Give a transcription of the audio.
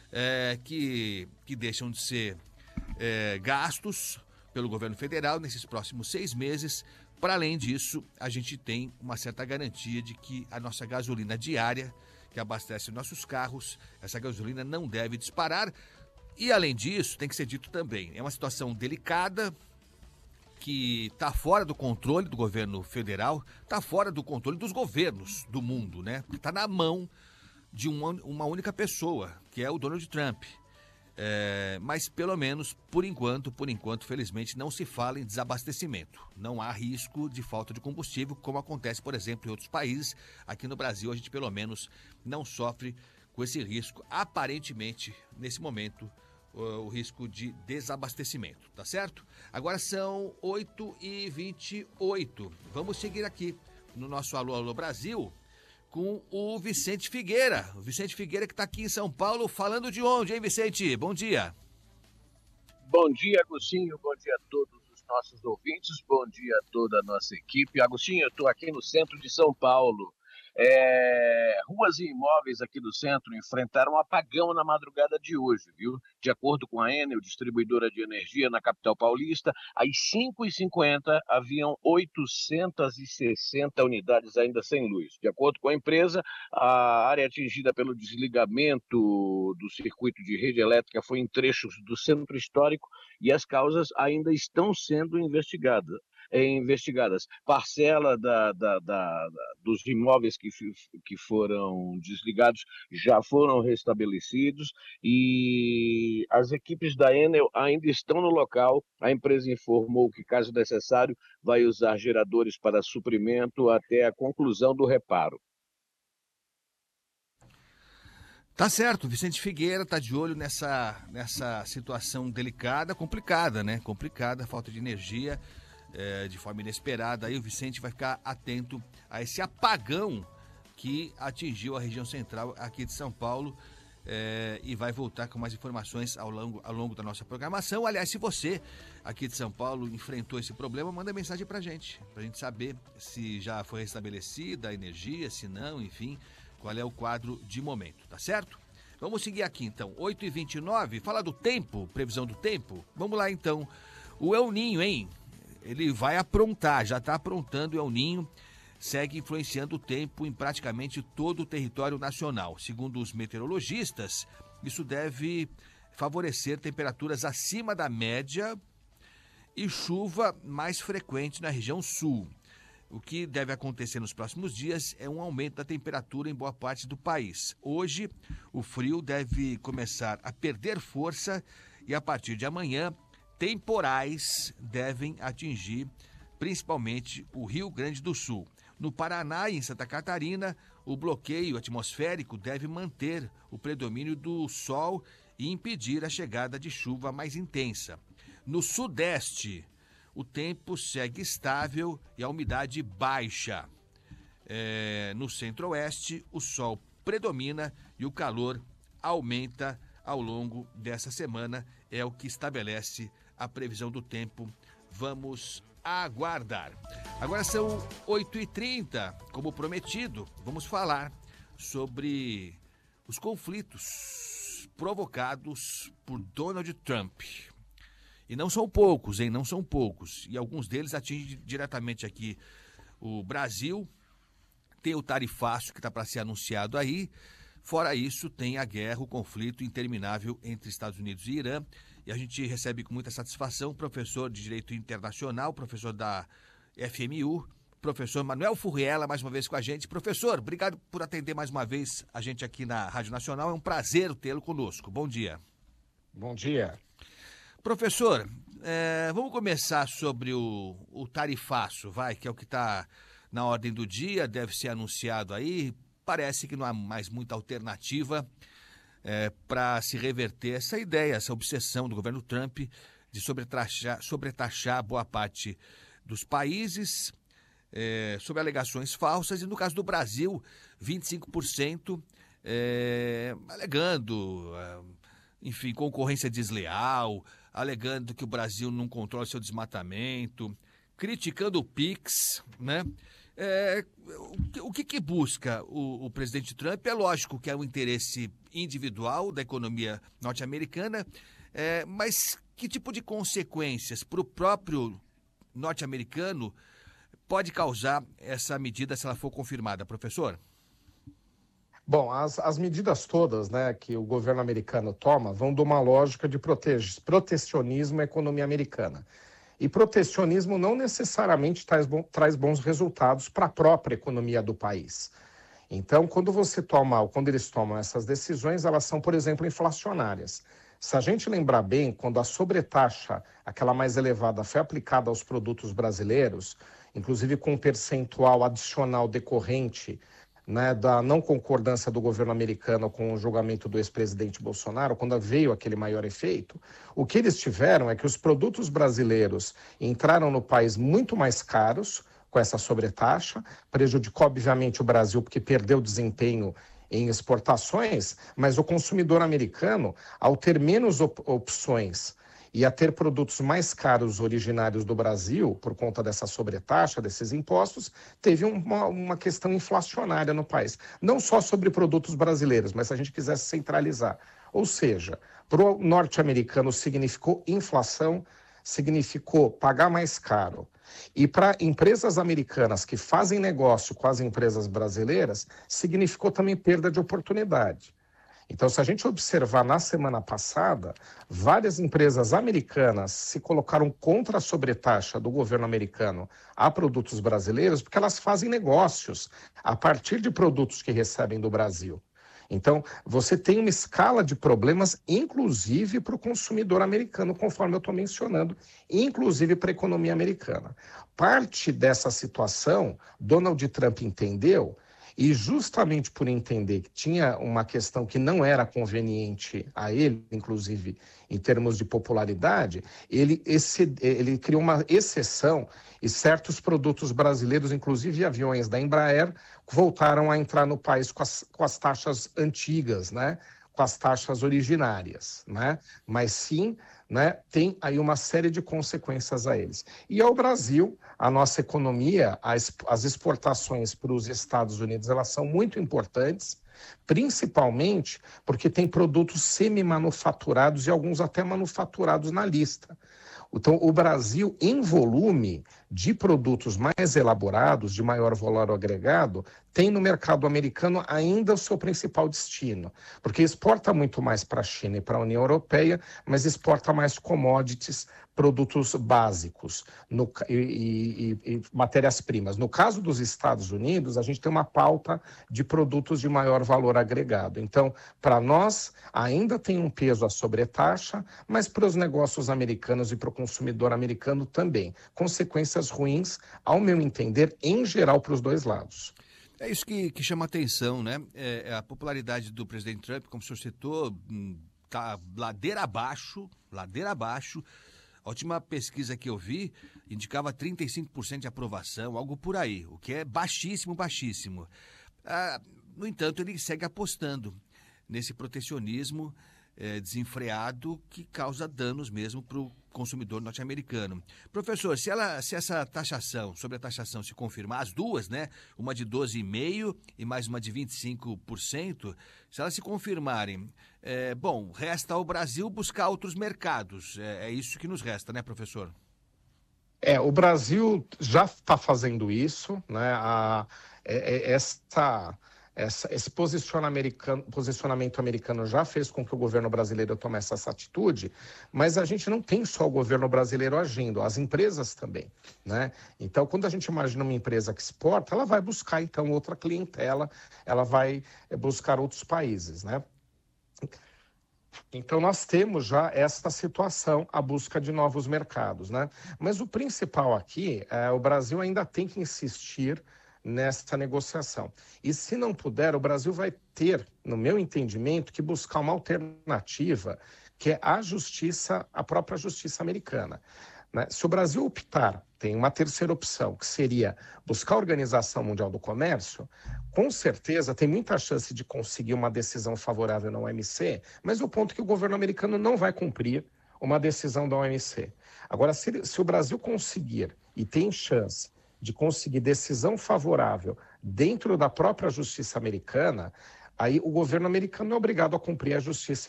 que deixam de ser gastos pelo governo federal nesses próximos 6 meses. Para além disso, a gente tem uma certa garantia de que a nossa gasolina diária, que abastece nossos carros, essa gasolina não deve disparar. E além disso, tem que ser dito também, é uma situação delicada, que está fora do controle do governo federal, está fora do controle dos governos do mundo, né? Está na mão de uma única pessoa, que é o Donald Trump. Mas pelo menos, por enquanto, felizmente, não se fala em desabastecimento. Não há risco de falta de combustível, como acontece, por exemplo, em outros países. Aqui no Brasil, a gente pelo menos não sofre com esse risco, aparentemente, nesse momento, o risco de desabastecimento, tá certo? Agora são 8h28. Vamos seguir aqui no nosso Alô, Alô Brasil com o Vicente Figueira. O Vicente Figueira que está aqui em São Paulo, falando de onde, hein, Vicente? Bom dia. Bom dia, Agostinho. Bom dia a todos os nossos ouvintes. Bom dia a toda a nossa equipe. Agostinho, eu estou aqui no centro de São Paulo. Ruas e imóveis aqui do centro enfrentaram um apagão na madrugada de hoje, viu? De acordo com a Enel, distribuidora de energia na capital paulista, às 5h50 haviam 860 unidades ainda sem luz. De acordo com a empresa, a área atingida pelo desligamento do circuito de rede elétrica foi em trechos do centro histórico e as causas ainda estão sendo investigadas. Parcela dos imóveis que foram desligados já foram restabelecidos e as equipes da Enel ainda estão no local. A empresa informou que, caso necessário, vai usar geradores para suprimento até a conclusão do reparo. Tá certo, Vicente Figueira tá de olho nessa situação delicada, complicada, né? Complicada, falta de energia. De forma inesperada, aí o Vicente vai ficar atento a esse apagão que atingiu a região central aqui de São Paulo e vai voltar com mais informações ao longo da nossa programação. Aliás, se você aqui de São Paulo enfrentou esse problema, manda mensagem pra gente saber se já foi restabelecida a energia, se não, enfim, qual é o quadro de momento, tá certo? Vamos seguir aqui então, 8h29, fala do tempo, previsão do tempo. Vamos lá então, o El Ninho, hein? Ele vai aprontar, já está aprontando. O El Ninho segue influenciando o tempo em praticamente todo o território nacional. Segundo os meteorologistas, isso deve favorecer temperaturas acima da média e chuva mais frequente na região sul. O que deve acontecer nos próximos dias é um aumento da temperatura em boa parte do país. Hoje, o frio deve começar a perder força e a partir de amanhã, temporais devem atingir principalmente o Rio Grande do Sul. No Paraná e em Santa Catarina, o bloqueio atmosférico deve manter o predomínio do sol e impedir a chegada de chuva mais intensa. No Sudeste, o tempo segue estável e a umidade baixa. No Centro-Oeste, o sol predomina e o calor aumenta ao longo dessa semana. É o que estabelece a previsão do tempo. Vamos aguardar. Agora são 8h30, como prometido, vamos falar sobre os conflitos provocados por Donald Trump. E não são poucos, hein? Não são poucos. E alguns deles atingem diretamente aqui o Brasil. Tem o tarifaço que está para ser anunciado aí. Fora isso, tem a guerra, o conflito interminável entre Estados Unidos e Irã. E a gente recebe com muita satisfação o professor de Direito Internacional, professor da FMU, professor Manuel Furriela, mais uma vez com a gente. Professor, obrigado por atender mais uma vez a gente aqui na Rádio Nacional. É um prazer tê-lo conosco. Bom dia. Bom dia. Professor, vamos começar sobre o tarifaço, que é o que está na ordem do dia, deve ser anunciado aí. Parece que não há mais muita alternativa para se reverter essa ideia, essa obsessão do governo Trump de sobretaxar boa parte dos países sob alegações falsas. E no caso do Brasil, 25% alegando, enfim, concorrência desleal, alegando que o Brasil não controla seu desmatamento, criticando o PIX, né? É, o que busca o presidente Trump? É lógico que é um interesse individual da economia norte-americana, mas que tipo de consequências para o próprio norte-americano pode causar essa medida se ela for confirmada, professor? Bom, as medidas todas, né, que o governo americano toma vão de uma lógica de protecionismo à economia americana. E protecionismo não necessariamente traz bons resultados para a própria economia do país. Então, quando eles tomam essas decisões, elas são, por exemplo, inflacionárias. Se a gente lembrar bem, quando a sobretaxa, aquela mais elevada, foi aplicada aos produtos brasileiros, inclusive com um percentual adicional decorrente, né, da não concordância do governo americano com o julgamento do ex-presidente Bolsonaro, quando veio aquele maior efeito, o que eles tiveram é que os produtos brasileiros entraram no país muito mais caros com essa sobretaxa, prejudicou obviamente o Brasil porque perdeu desempenho em exportações, mas o consumidor americano, ao ter menos opções e a ter produtos mais caros originários do Brasil, por conta dessa sobretaxa, desses impostos, teve uma questão inflacionária no país. Não só sobre produtos brasileiros, mas se a gente quisesse centralizar. Ou seja, para o norte-americano significou inflação, significou pagar mais caro. E para empresas americanas que fazem negócio com as empresas brasileiras, significou também perda de oportunidade. Então, se a gente observar na semana passada, várias empresas americanas se colocaram contra a sobretaxa do governo americano a produtos brasileiros, porque elas fazem negócios a partir de produtos que recebem do Brasil. Então, você tem uma escala de problemas, inclusive para o consumidor americano, conforme eu estou mencionando, inclusive para a economia americana. Parte dessa situação, Donald Trump entendeu. E justamente por entender que tinha uma questão que não era conveniente a ele, inclusive em termos de popularidade, ele criou uma exceção e certos produtos brasileiros, inclusive aviões da Embraer, voltaram a entrar no país com as taxas antigas, né? Com as taxas originárias, né? Mas sim, né, tem aí uma série de consequências a eles. E ao Brasil, a nossa economia, as exportações para os Estados Unidos, elas são muito importantes, principalmente porque tem produtos semi-manufaturados e alguns até manufaturados na lista. Então, o Brasil, em volume de produtos mais elaborados, de maior valor agregado, tem no mercado americano ainda o seu principal destino, porque exporta muito mais para a China e para a União Europeia, mas exporta mais commodities, produtos básicos e matérias-primas. No caso dos Estados Unidos, a gente tem uma pauta de produtos de maior valor agregado. Então, para nós, ainda tem um peso a sobretaxa, mas para os negócios americanos e para o consumidor americano também. Consequências ruins, ao meu entender, em geral, para os dois lados. É isso que chama atenção, né? A popularidade do presidente Trump, como o senhor citou, está ladeira abaixo. A última pesquisa que eu vi indicava 35% de aprovação, algo por aí, o que é baixíssimo. No entanto, ele segue apostando nesse protecionismo desenfreado que causa danos mesmo para o consumidor norte-americano. Professor, se essa taxação, sobre a taxação se confirmar, as duas, né, uma de 12,5% e mais uma de 25%, se elas se confirmarem, resta ao Brasil buscar outros mercados. É isso que nos resta, né, professor? O Brasil já está fazendo isso, né? Esse posicionamento americano já fez com que o governo brasileiro tomasse essa atitude, mas a gente não tem só o governo brasileiro agindo, as empresas também, né? Então, quando a gente imagina uma empresa que exporta, ela vai buscar, então, outra clientela, ela vai buscar outros países, né? Então, nós temos já essa situação, a busca de novos mercados, né? Mas o principal aqui, o Brasil ainda tem que insistir nessa negociação. E se não puder, o Brasil vai ter, no meu entendimento, que buscar uma alternativa, que é a própria justiça americana, né? Se o Brasil optar, tem uma terceira opção, que seria buscar a Organização Mundial do Comércio, com certeza tem muita chance de conseguir uma decisão favorável na OMC, mas o ponto é que o governo americano não vai cumprir uma decisão da OMC. Agora, se o Brasil conseguir, e tem chance, de conseguir decisão favorável dentro da própria justiça americana, aí o governo americano é obrigado a cumprir a justiça